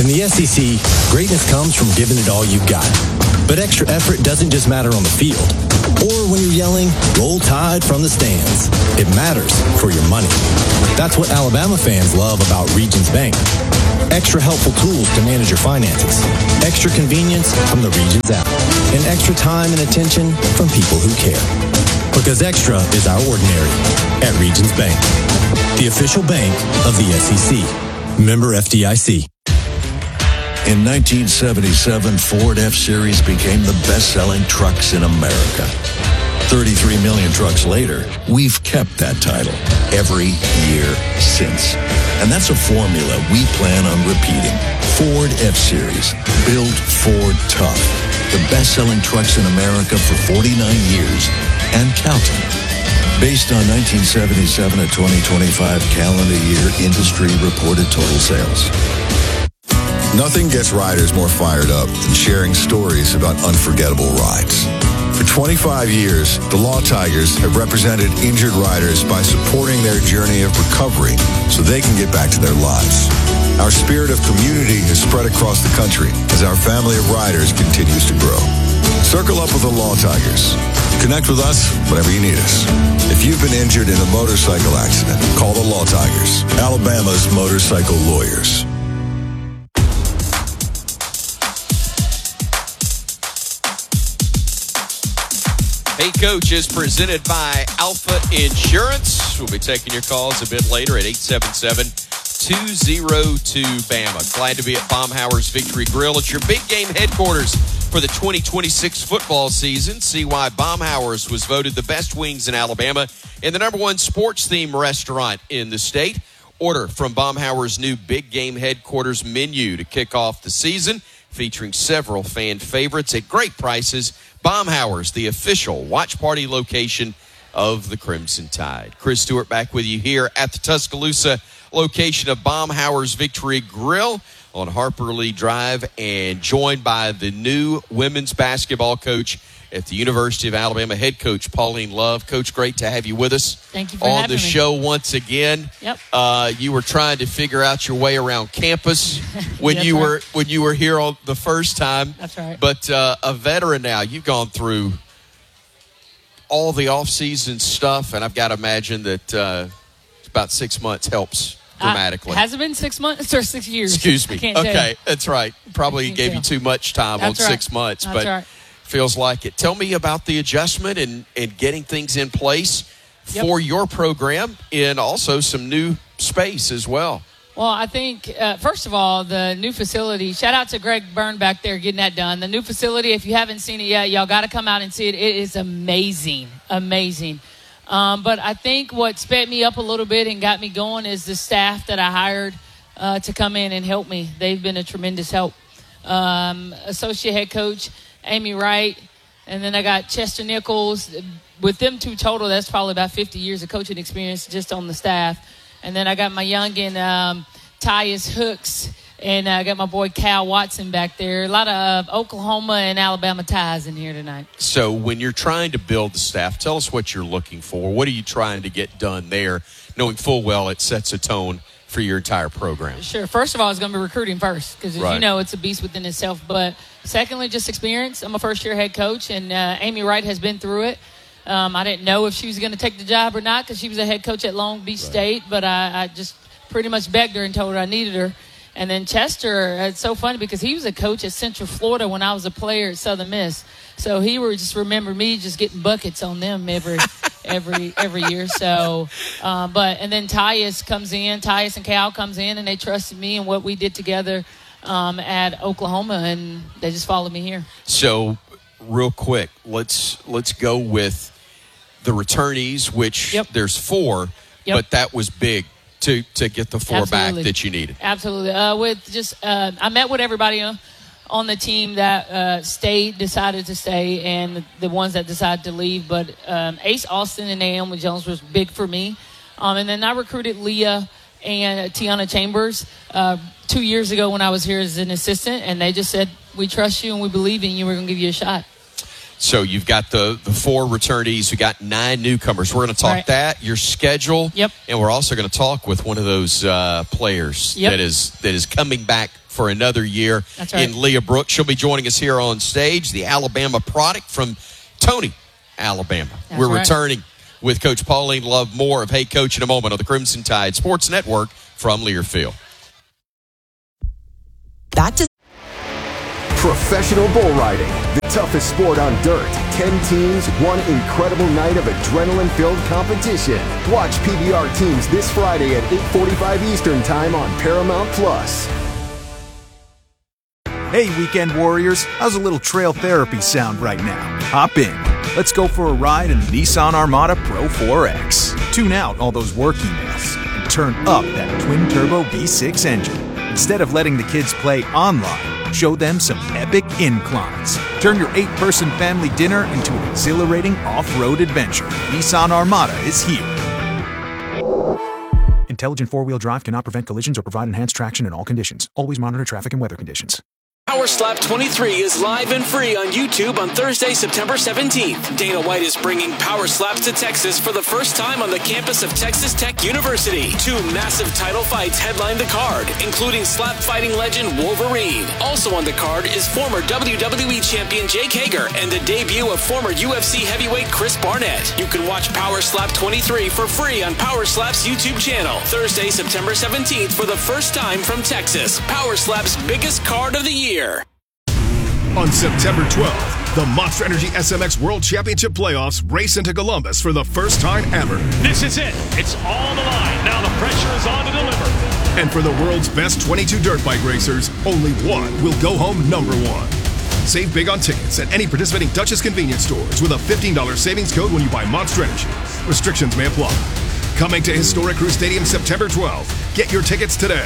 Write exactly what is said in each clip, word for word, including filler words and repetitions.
In the S E C, greatness comes from giving it all you've got. But extra effort doesn't just matter on the field or when you're yelling, "Roll Tide" from the stands. It matters for your money. That's what Alabama fans love about Regions Bank. Extra helpful tools to manage your finances. Extra convenience from the Regions app. And extra time and attention from people who care. Because extra is our ordinary at Regions Bank, the official bank of the S E C. Member F D I C. In nineteen seventy-seven, Ford F-Series became the best-selling trucks in America. thirty-three million trucks later, we've kept that title every year since. And that's a formula we plan on repeating. Ford F-Series, built Ford tough. The best-selling trucks in America for forty-nine years and counting. Based on nineteen seventy-seven to twenty twenty-five calendar year industry reported total sales. Nothing gets riders more fired up than sharing stories about unforgettable rides. For twenty-five years, the Law Tigers have represented injured riders by supporting their journey of recovery so they can get back to their lives. Our spirit of community has spread across the country as our family of riders continues to grow. Circle up with the Law Tigers. Connect with us whenever you need us. If you've been injured in a motorcycle accident, call the Law Tigers, Alabama's motorcycle lawyers. Hey Coach is presented by Alpha Insurance. We'll be taking your calls a bit later at eight seven seven, two oh two, Bama. Glad to be at Baumhower's Victory Grill. It's your big game headquarters for the twenty twenty-six football season. See why Baumhower's was voted the best wings in Alabama and the number one sports theme restaurant in the state. Order from Baumhower's new big game headquarters menu to kick off the season, featuring several fan favorites at great prices. Baumhower's, the official watch party location of the Crimson Tide. Chris Stewart back with you here at the Tuscaloosa location of Baumhower's Victory Grill on Harper Lee Drive, and joined by the new women's basketball coach at the University of Alabama, head coach Pauline Love. Coach, great to have you with us. Thank you for on having the me. show once again. Yep. Uh, you were trying to figure out your way around campus when That's you right. were when you were here on the first time. That's right. But uh, a veteran now, you've gone through all the off-season stuff, and I've got to imagine that uh, about six months helps dramatically. Uh, has it been six months or six years? Excuse me. I can't Okay, tell. that's right. Probably can't gave tell. you too much time That's on right. six months, That's but right. feels like it. Tell me about the adjustment and, and getting things in place Yep. for your program and also some new space as well. Well, I think, uh, first of all, the new facility, shout out to Greg Byrne back there getting that done. The new facility, if you haven't seen it yet, y'all got to come out and see it. It is amazing, amazing. Um, but I think what sped me up a little bit and got me going is the staff that I hired uh, to come in and help me. They've been a tremendous help. Um, associate head coach Amy Wright, and then I got Chester Nichols. With them two total, that's probably about fifty years of coaching experience just on the staff. And then I got my youngin, um, Tyus Hooks, and I got my boy Cal Watson back there. A lot of uh, Oklahoma and Alabama ties in here tonight. So when you're trying to build the staff, tell us what you're looking for. What are you trying to get done there, knowing full well it sets a tone for your entire program? Sure. First of all, it's going to be recruiting first because, as Right. you know, it's a beast within itself. But secondly, just experience. I'm a first-year head coach, and uh, Amy Wright has been through it. Um, I didn't know if she was going to take the job or not because she was a head coach at Long Beach right. State, but I, I just pretty much begged her and told her I needed her. And then Chester, it's so funny because he was a coach at Central Florida when I was a player at Southern Miss. So he would just remember me just getting buckets on them every every every year. So, um, but and then Tyus comes in, Tyus and Cal comes in, and they trusted me and what we did together um, at Oklahoma, and they just followed me here. So, real quick, let's let's go with the returnees, which yep. there's four, yep. but that was big to to get the four Absolutely. back that you needed. Absolutely. Uh, with just, uh, I met with everybody on, on the team that uh, stayed, decided to stay, and the, the ones that decided to leave. But um, Ace Austin and Naomi Jones was big for me. Um, and then I recruited Leah and Tiana Chambers uh, two years ago when I was here as an assistant, and they just said, we trust you and we believe in you. We're going to give you a shot. So you've got the, the four returnees. We got nine newcomers. We're going to talk right. that, your schedule. Yep. And we're also going to talk with one of those uh, players yep. that is that is coming back for another year. That's right. In Leah Brooks. She'll be joining us here on stage, the Alabama product from Tony, Alabama. That's We're right. returning with Coach Pauline Love. More of Hey Coach in a moment on the Crimson Tide Sports Network from Learfield. Back to professional bull riding, the toughest sport on dirt. Ten teams, one incredible night of adrenaline-filled competition. Watch P B R teams this Friday at eight forty-five Eastern Time on Paramount Plus. Hey, weekend warriors, how's a little trail therapy sound right now? Hop in. Let's go for a ride in the Nissan Armada Pro four X. Tune out all those work emails and turn up that twin-turbo V six engine. Instead of letting the kids play online, show them some epic inclines. Turn your eight-person family dinner into an exhilarating off-road adventure. Nissan Armada is here. Intelligent four-wheel drive cannot prevent collisions or provide enhanced traction in all conditions. Always monitor traffic and weather conditions. Power Slap twenty-three is live and free on YouTube on Thursday, September seventeenth. Dana White is bringing Power Slaps to Texas for the first time on the campus of Texas Tech University. Two massive title fights headline the card, including slap fighting legend Wolverine. Also on the card is former W W E champion Jake Hager and the debut of former U F C heavyweight Chris Barnett. You can watch Power Slap twenty-three for free on Power Slap's YouTube channel. Thursday, September seventeenth for the first time from Texas. Power Slap's biggest card of the year. On September twelfth, the Monster Energy S M X World Championship Playoffs race into Columbus for the first time ever. This is it. It's on the line. Now the pressure is on to deliver. And for the world's best twenty-two dirt bike racers, only one will go home number one. Save big on tickets at any participating Dutchess convenience stores with a fifteen dollars savings code when you buy Monster Energy. Restrictions may apply. Coming to Historic Crew Stadium September twelfth. Get your tickets today.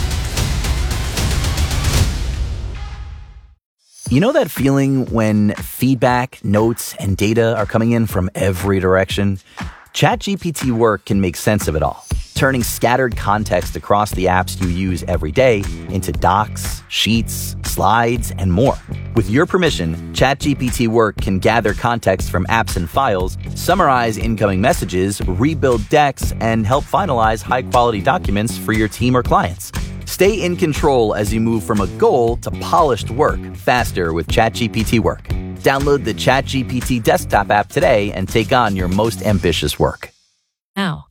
You know that feeling when feedback, notes, and data are coming in from every direction? ChatGPT Work can make sense of it all, turning scattered context across the apps you use every day into docs, sheets, slides, and more. With your permission, ChatGPT Work can gather context from apps and files, summarize incoming messages, rebuild decks, and help finalize high-quality documents for your team or clients. Stay in control as you move from a goal to polished work faster with ChatGPT Work. Download the ChatGPT desktop app today and take on your most ambitious work. now.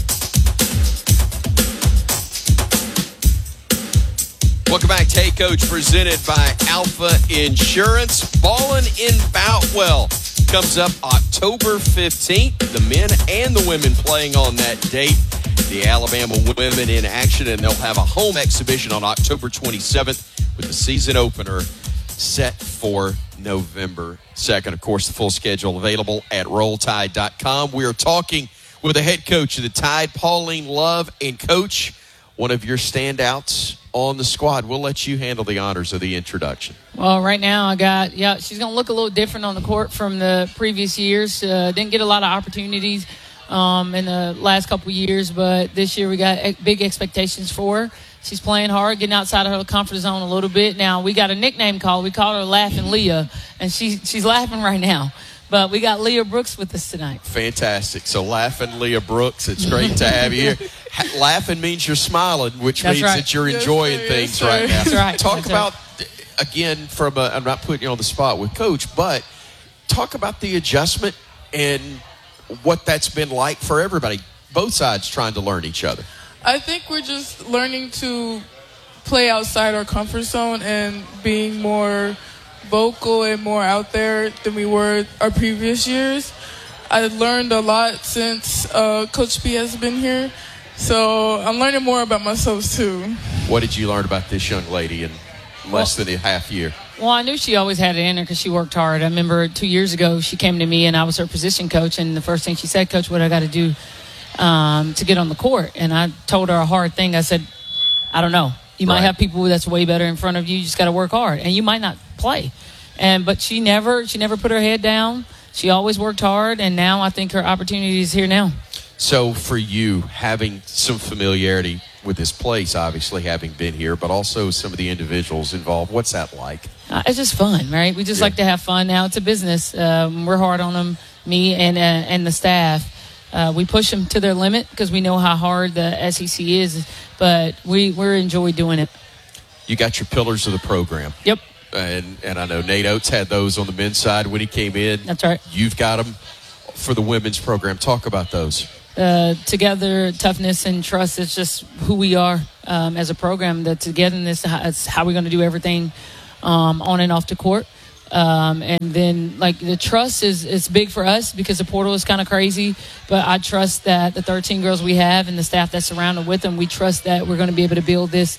Welcome back to Hey Coach, presented by Alpha Insurance. Ballin' in Boutwell comes up October fifteenth. The men and the women playing on that date. The Alabama women in action, and they'll have a home exhibition on October twenty-seventh with the season opener set for November second. Of course, the full schedule available at roll tide dot com. We are talking with the head coach of the Tide, Pauline Love. And, Coach, one of your standouts on the squad. We'll let you handle the honors of the introduction. Well, right now I got, yeah, she's going to look a little different on the court from the previous years. Uh, didn't get a lot of opportunities um, in the last couple of years, but this year we got big expectations for her. She's playing hard, getting outside of her comfort zone a little bit. Now, we got a nickname called. We call her Laughing Leah, and she, she's laughing right now. But we got Leah Brooks with us tonight. Fantastic. So, Laughing Leah Brooks, it's great to have you here. Ha- laughing means you're smiling, which That's means right. that you're Yes, enjoying sir, things yes, right now. That's right. Talk That's about, right. again, from a, I'm not putting you on the spot with Coach, but talk about the adjustment and what that's been like for everybody, both sides trying to learn each other. I think we're just learning to play outside our comfort zone and being more vocal and more out there than we were our previous years. I've learned a lot since uh, Coach B has been here, so I'm learning more about myself too. What did you learn about this young lady in less Well, than a half year? Well, I knew she always had it in her because she worked hard. I remember two years ago she came to me and I was her position coach, and the first thing she said, Coach, what I got to do um, to get on the court? And I told her a hard thing. I said, I don't know. You might Right. have people that's way better in front of you. You just got to work hard, and you might not play. And but she never, she never put her head down. She always worked hard, and now I think her opportunity is here now. So for you, having some familiarity with this place, obviously having been here, but also some of the individuals involved, what's that like? Uh, it's just fun, right? We just yeah. like to have fun. Now it's a business. Um, we're hard on them, me and uh, and the staff. Uh, we push them to their limit because we know how hard the S E C is, but we we enjoy doing it. You got your pillars of the program. Yep. And and I know Nate Oates had those on the men's side when he came in. That's right. You've got them for the women's program. Talk about those. Uh, together, toughness, and trust. It's just who we are um, as a program. The togetherness is how we're going to do everything um, on and off the court. Um, and then, like, the trust is, is big for us because the portal is kind of crazy. But I trust that the thirteen girls we have and the staff that's surrounded with them, we trust that we're going to be able to build this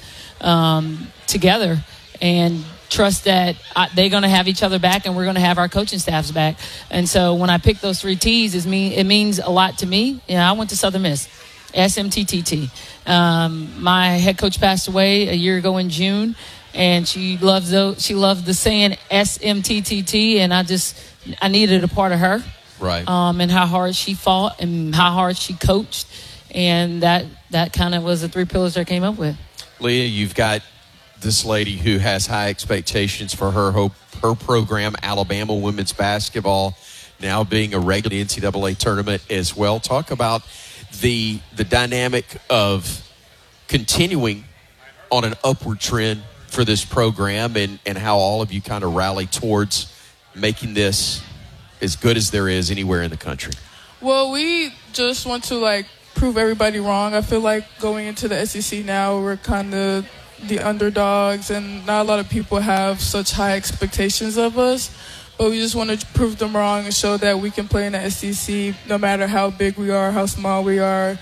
um, together and trust that I, they're going to have each other back and we're going to have our coaching staffs back. And so when I pick those three T's, it, mean, it means a lot to me. You know, I went to Southern Miss, S M T T T. Um, my head coach passed away a year ago in June. And she loves the, she loved the saying S M T T T, and I just I needed a part of her, right? Um, and how hard she fought and how hard she coached, and that that kind of was the three pillars I came up with. Leah, you've got this lady who has high expectations for her hope, her program, Alabama women's basketball, now being a regular N C double A tournament as well. Talk about the the dynamic of continuing on an upward trend for this program and, and how all of you kind of rally towards making this as good as there is anywhere in the country. Well, we just want to, like, prove everybody wrong. I feel like going into the S E C now, we're kind of the underdogs, and not a lot of people have such high expectations of us. But we just want to prove them wrong and show that we can play in the S E C no matter how big we are, how small we are,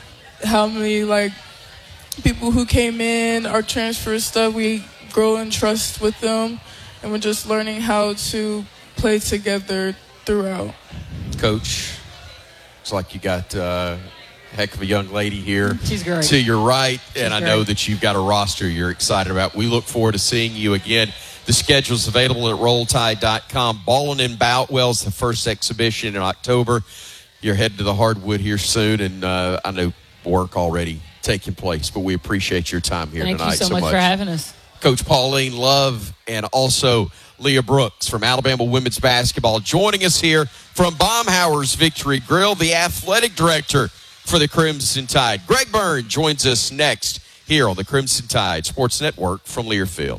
how many, like, people who came in, our transfer stuff, we grow in trust with them, and we're just learning how to play together throughout. Coach, it's like you got uh, a heck of a young lady here. She's great. To your right, She's and I great. know that you've got a roster you're excited about. We look forward to seeing you again. The schedule's available at roll tide dot com. Ballin' in Boutwell's the first exhibition in October. You're heading to the hardwood here soon, and uh, I know work already taking place, but we appreciate your time here Thank tonight. Thank you so, so much, much for having us. Coach Pauline Love and also Leah Brooks from Alabama women's basketball joining us here from Baumhower's Victory Grill, the athletic director for the Crimson Tide. Greg Byrne joins us next here on the Crimson Tide Sports Network from Learfield.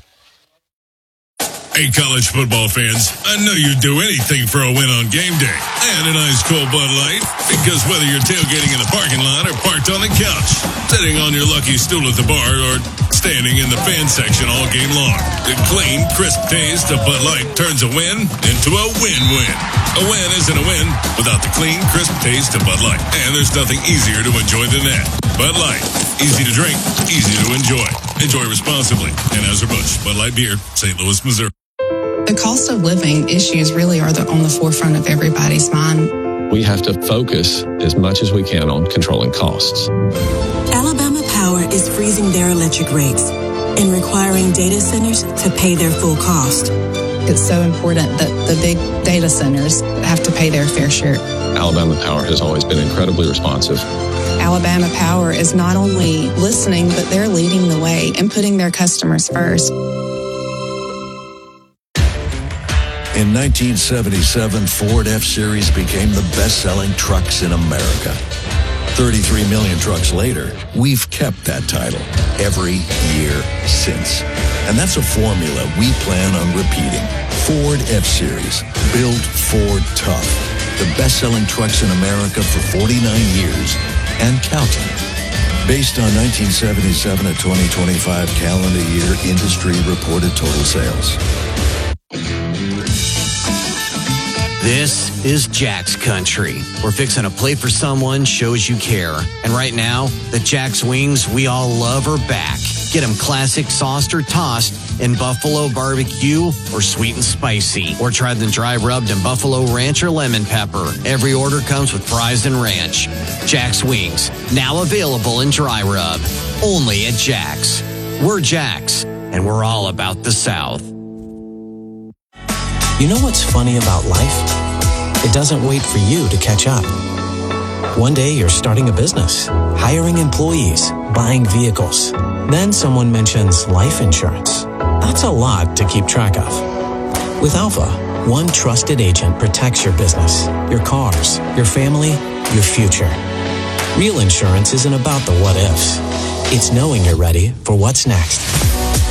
Hey, college football fans, I know you'd do anything for a win on game day and an ice cold Bud Light, because whether you're tailgating in the parking lot or parked on the couch, sitting on your lucky stool at the bar, or standing in the fan section all game long, the clean, crisp taste of Bud Light turns a win into a win-win. A win isn't a win without the clean, crisp taste of Bud Light, and there's nothing easier to enjoy than that. Bud Light, easy to drink, easy to enjoy. Enjoy responsibly. Anheuser-Busch, Bud Light Beer, Saint Louis, Missouri. The cost of living issues really are the, on the forefront of everybody's mind. We have to focus as much as we can on controlling costs. Alabama Power is freezing their electric rates and requiring data centers to pay their full cost. It's so important that the big data centers have to pay their fair share. Alabama Power has always been incredibly responsive. Alabama Power is not only listening, but they're leading the way and putting their customers first. In nineteen seventy-seven, Ford F-Series became the best-selling trucks in America. thirty-three million trucks later, we've kept that title every year since. And that's a formula we plan on repeating. Ford F-Series, built Ford tough. The best-selling trucks in America for forty-nine years and counting. Based on nineteen seventy-seven to twenty twenty-five calendar year industry reported total sales. This is Jack's Country. We're fixing a plate for someone, shows you care. And right now, the Jack's wings we all love are back. Get them classic sauced or tossed in buffalo barbecue or sweet and spicy. Or try them dry rubbed in buffalo ranch or lemon pepper. Every order comes with fries and ranch. Jack's Wings, now available in dry rub. Only at Jack's. We're Jack's, and we're all about the South. You know what's funny about life? It doesn't wait for you to catch up. One day you're starting a business, hiring employees, buying vehicles. Then someone mentions life insurance. That's a lot to keep track of. With Alpha, one trusted agent protects your business, your cars, your family, your future. Real insurance isn't about the what ifs. It's knowing you're ready for what's next.